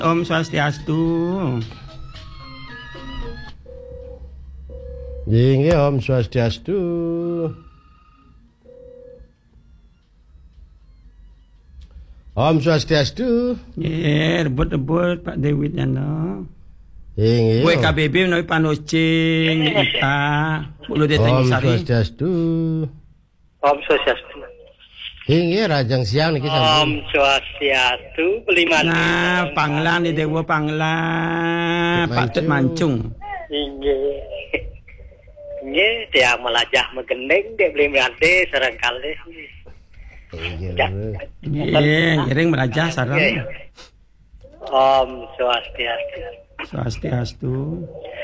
Om Swastiastu. Nggih, Om Swastiastu. Om Swastiastu. Nggih, rebut-rebut Pak Dewi Jana. Nggih. Kowe KBB menawi panucing kita kulo Deteng Om Sari. Swastiastu. Om Swastiastu. Nggih, rajang siang niki Om sampun. Swastiastu. Beliman. Nah, Panglan di Dewa Panglan, Pak Tut Mancung. Inggih. Inggih, dia melajah megendeng dia beli merante serangkali. Nggih, ngiring merajah sareng. Om Swastiastu. Swastiastu.